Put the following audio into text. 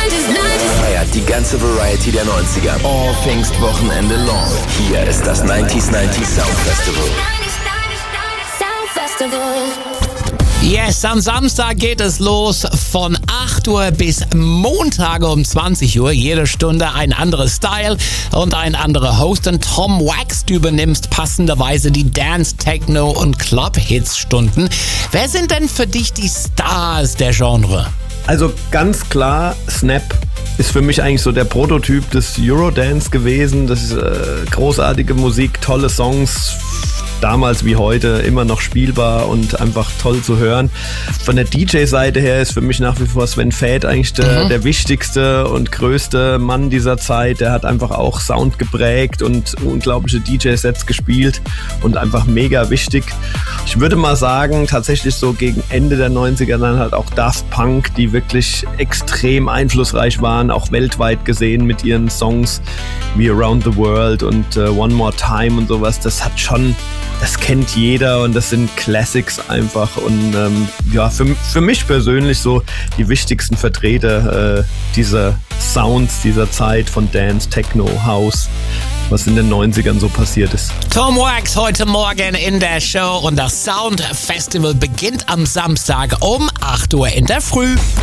Feiert die ganze Variety der 90er. All Pfingstwochenende long. Hier ist das 90s Sound Festival. Yes, am Samstag geht es los von 8 Uhr bis Montag um 20 Uhr. Jede Stunde ein anderer Style und ein anderer Host. Und Tom Wax, du übernimmst passenderweise die Dance, Techno und Club-Hits-Stunden. Wer sind denn für dich die Stars der Genre? Also ganz klar, Snap ist für mich eigentlich so der Prototyp des Eurodance gewesen. Das ist großartige Musik, tolle Songs, damals wie heute immer noch spielbar und einfach toll zu hören. Von der DJ-Seite her ist für mich nach wie vor Sven Väth eigentlich der wichtigste und größte Mann dieser Zeit. Der hat einfach auch Sound geprägt und unglaubliche DJ-Sets gespielt und einfach mega wichtig. Ich würde mal sagen, tatsächlich so gegen Ende der 90er dann halt auch Daft Punk, die wirklich extrem einflussreich waren, auch weltweit gesehen mit ihren Songs wie Around the World und One More Time und sowas. Das kennt jeder und das sind Classics einfach und für mich persönlich so die wichtigsten Vertreter dieser Sounds dieser Zeit von Dance, Techno, House, was in den 90ern so passiert ist. Tom Wax heute Morgen in der Show und das Sound Festival beginnt am Samstag um 8 Uhr in der Früh.